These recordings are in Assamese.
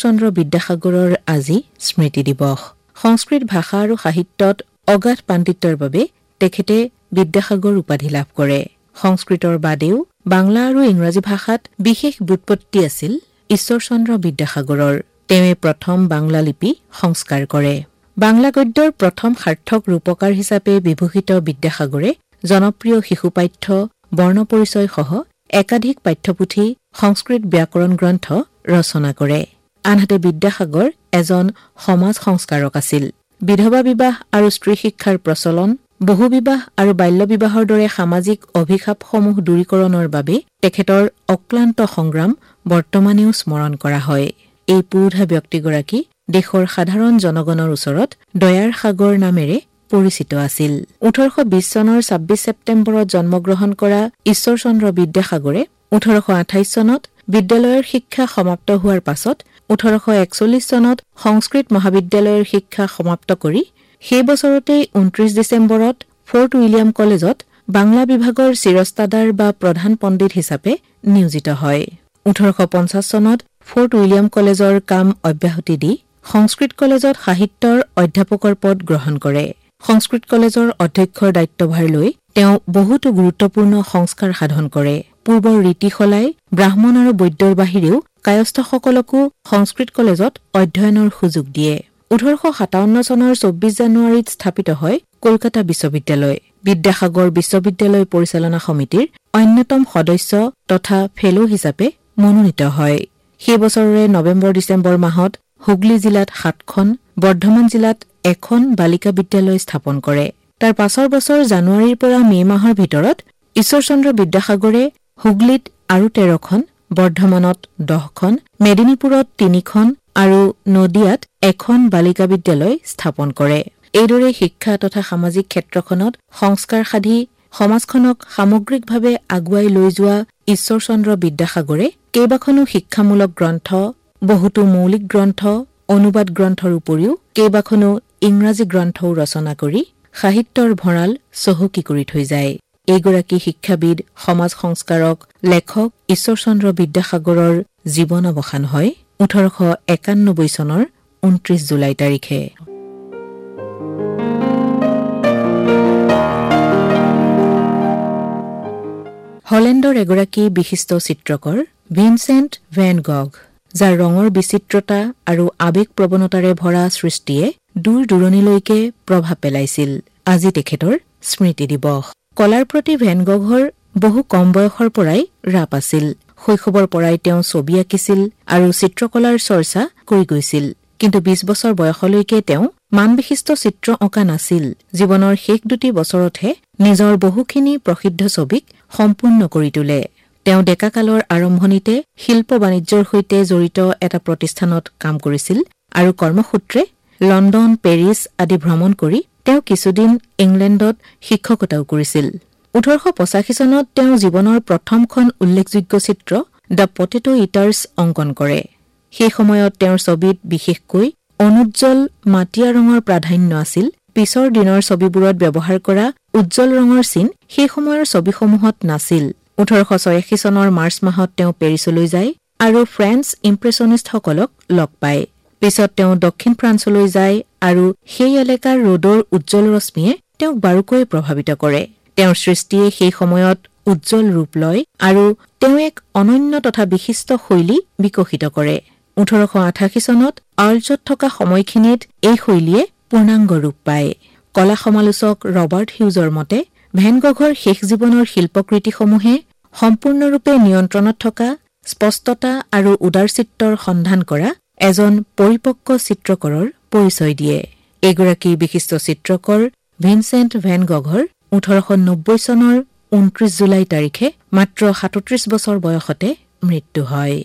ঈশ্বৰচন্দ্ৰ বিদ্যাসাগৰৰ আজি স্মৃতি দিৱস। সংস্কৃত ভাষা আৰু সাহিত্যত অগাধ পাণ্ডিত্যৰ বাবে তেখেতে বিদ্যাসাগৰ উপাধি লাভ কৰে। সংস্কৃতৰ বাদেও বাংলা আৰু ইংৰাজী ভাষাত বিশেষ ব্যুৎপত্তি আছিল ঈশ্বৰচন্দ্ৰ বিদ্যাসাগৰৰ। তেওঁ প্ৰথম বাংলা লিপি সংস্কাৰ কৰে। বাংলা গদ্যৰ প্ৰথম সাৰ্থক ৰূপকাৰ হিচাপে বিভূষিত বিদ্যাসাগৰে জনপ্ৰিয় শিশুপাঠ্য, বৰ্ণপৰিচয় সহ একাধিক পাঠ্যপুথি, সংস্কৃত ব্যাকৰণ গ্ৰন্থ ৰচনা কৰে। আনহাতে বিদ্যাসাগৰ এজন সমাজ সংস্কাৰক আছিল। বিধৱা বিবাহ আৰু স্ত্ৰী শিক্ষাৰ প্ৰচলন, বহুবিবাহ আৰু বাল্য বিবাহৰ দৰে সামাজিক অভিশাপসমূহ দূৰীকৰণৰ বাবে তেখেতৰ অক্লান্ত সংগ্ৰাম বৰ্তমানেও স্মৰণ কৰা হয়। এই পুৰোধা ব্যক্তিগৰাকী দেশৰ সাধাৰণ জনগণৰ ওচৰত দয়াৰ সাগৰ নামেৰে পৰিচিত আছিল। 1820 চনৰ 26 ছেপ্টেম্বৰত জন্মগ্ৰহণ কৰা ঈশ্বৰচন্দ্ৰ বিদ্যাসাগৰে 1828 চনত বিদ্যালয়ৰ শিক্ষা সমাপ্ত হোৱাৰ পাছত 1841 চনত সংস্কৃত মহাবিদ্যালয়ৰ শিক্ষা সমাপ্ত কৰি সেই বছৰতেই 29 ডিচেম্বৰত ফৰ্ট উইলিয়াম কলেজত বাংলা বিভাগৰ চিৰস্তাদাৰ বা প্ৰধান পণ্ডিত হিচাপে নিয়োজিত হয়। 1850 চনত ফৰ্ট উইলিয়াম কলেজৰ কাম অব্যাহতি দি সংস্কৃত কলেজত সাহিত্যৰ অধ্যাপকৰ পদ গ্ৰহণ কৰে। সংস্কৃত কলেজৰ অধ্যক্ষৰ দায়িত্বভাৰ লৈ তেওঁ বহুতো গুৰুত্বপূৰ্ণ সংস্কাৰ সাধন কৰে। পূৰ্বৰ ৰীতি সলাই ব্ৰাহ্মণ আৰু বৈদ্যৰ বাহিৰেও কায়স্থসকলকো সংস্কৃত কলেজত অধ্যয়নৰ সুযোগ দিয়ে। 1857 চনৰ 24 জানুৱাৰীত স্থাপিত হয় কলকাতা বিশ্ববিদ্যালয়। বিদ্যাসাগৰ বিশ্ববিদ্যালয় পৰিচালনা সমিতিৰ অন্যতম সদস্য তথা ফেলো হিচাপে মনোনীত হয়। সেই বছৰৰে নৱেম্বৰ-ডিচেম্বৰ মাহত হুগলী জিলাত 7খন, বৰ্ধমান জিলাত 1খন বালিকা বিদ্যালয় স্থাপন কৰে। তাৰ পাছৰ বছৰ জানুৱাৰীৰ পৰা মে' মাহৰ ভিতৰত ঈশ্বৰচন্দ্ৰ বিদ্যাসাগৰে হুগলীত আৰু 13খন, বৰ্ধমানত 10খন, মেদিনীপুৰত 3খন আৰু নদিয়াত 1খন বালিকা বিদ্যালয় স্থাপন কৰে। এইদৰে শিক্ষা তথা সামাজিক ক্ষেত্ৰখনত সংস্কাৰ সাধি সমাজখনক সামগ্ৰিকভাৱে আগুৱাই লৈ যোৱা ঈশ্বৰচন্দ্ৰ বিদ্যাসাগৰে কেইবাখনো শিক্ষামূলক গ্ৰন্থ, বহুতো মৌলিক গ্ৰন্থ, অনুবাদ গ্ৰন্থৰ উপৰিও কেইবাখনো ইংৰাজী গ্ৰন্থও ৰচনা কৰি সাহিত্যৰ ভঁৰাল চহকী কৰি থৈ যায়। এইগৰাকী শিক্ষাবিদ, সমাজ সংস্কাৰক, লেখক ঈশ্বৰচন্দ্ৰ বিদ্যাসাগৰৰ জীৱন অৱসান হয় 1891 চনৰ 29 জুলাই তাৰিখে। হলেণ্ডৰ এগৰাকী বিশিষ্ট চিত্ৰকৰ ভিনচেণ্ট ভেন গঘ, যাৰ ৰঙৰ বিচিত্ৰতা আৰু আৱেগ প্ৰৱণতাৰে ভৰা সৃষ্টিয়ে দূৰ দূৰণিলৈকে প্ৰভাৱ পেলাইছিল। আজি তেখেতৰ স্মৃতি দিৱস। কলাৰ প্ৰতি ভেন গঘৰ বহু কম বয়সৰ পৰাই ৰাপ আছিল। শৈশৱৰ পৰাই তেওঁ ছবি আঁকিছিল আৰু চিত্ৰকলাৰ চৰ্চা কৰি গৈছিল। কিন্তু 20 বছৰ বয়সলৈকে তেওঁ মানবিশিষ্ট চিত্ৰ অঁকা নাছিল। জীৱনৰ শেষ 2 বছৰতহে নিজৰ বহুখিনি প্ৰসিদ্ধ ছবিক সম্পূৰ্ণ কৰি তোলে। তেওঁ ডেকাকালৰ আৰম্ভণিতে শিল্প বাণিজ্যৰ সৈতে জড়িত এটা প্ৰতিষ্ঠানত কাম কৰিছিল আৰু কৰ্মসূত্ৰে লণ্ডন, পেৰিছ আদি ভ্ৰমণ কৰি তেওঁ কিছুদিন ইংলেণ্ডত শিক্ষকতাও কৰিছিল। 1885 চনত তেওঁ জীৱনৰ প্ৰথমখন উল্লেখযোগ্য চিত্ৰ দ্য পটেটো ইটাৰ্ছ অংকন কৰে। সেই সময়ত তেওঁৰ ছবিত বিশেষকৈ অনুজ্জ্বল মাটিয়া ৰঙৰ প্ৰাধান্য আছিল। পিছৰ দিনৰ ছবিবোৰত ব্যৱহাৰ কৰা উজ্জ্বল ৰঙৰ চিন সেই সময়ৰ ছবিসমূহত নাছিল। 1886 চনৰ মাৰ্চ মাহত তেওঁ পেৰিছলৈ যায় আৰু ফ্ৰেঞ্চ ইম্প্ৰেছনিষ্টসকলক লগ পায়। পিছত তেওঁ দক্ষিণ ফ্ৰান্সলৈ যায় আৰু সেই এলেকাৰ ৰ'দৰ উজ্জ্বল ৰশ্মিয়ে তেওঁক বাৰুকৈ প্ৰভাৱিত কৰে। তেওঁৰ সৃষ্টিয়ে সেই সময়ত উজ্জ্বল ৰূপ লয় আৰু তেওঁ এক অনন্য তথা বিশিষ্ট শৈলী বিকশিত কৰে। 1888 চনত আৰ্লছত থকা সময়খিনিত এই শৈলীয়ে পূৰ্ণাংগ ৰূপ পায়। কলা সমালোচক ৰবাৰ্ট হিউজৰ মতে ভেন গঘৰ শেষ জীৱনৰ শিল্পকৃতিসমূহে সম্পূৰ্ণৰূপে নিয়ন্ত্ৰণত থকা স্পষ্টতা আৰু উদাৰচিত্ৰৰ সন্ধান কৰা এজন পৰিপক্ক চিত্ৰকৰৰ পৰিচয় দিয়ে। এগৰাকী বিশিষ্ট চিত্ৰকৰ ভিনচেণ্ট ভেন গঘৰ 1890 চনৰ 29 জুলাই তাৰিখে মাত্ৰ 37 বছৰ বয়সতে মৃত্যু হয়।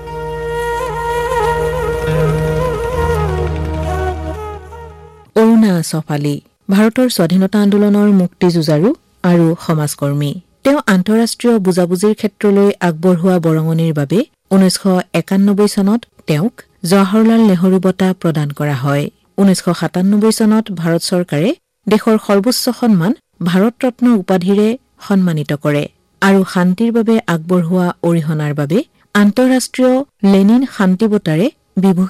অৰুণা আছফ আলী ভাৰতৰ স্বাধীনতা আন্দোলনৰ মুক্তিযুঁজাৰু আৰু সমাজকৰ্মী। তেওঁ আন্তঃৰাষ্ট্ৰীয় বুজাবুজিৰ ক্ষেত্ৰলৈ আগবঢ়োৱা বৰঙণিৰ বাবে 1991 চনত তেওঁক জৱাহৰলাল নেহৰু বঁটা প্ৰদান কৰা হয়। 1997 চনত ভাৰত চৰকাৰে দেশৰ সৰ্বোচ্চ সন্মান ভাৰত ৰত্ন উপাধিৰে সন্মানিত কৰে আৰু শান্তিৰ বাবে আগবঢ়োৱা অৰিহণাৰ বাবে আন্তঃৰাষ্ট্ৰীয় লেনিন শান্তি বঁটাৰে বিভূষিত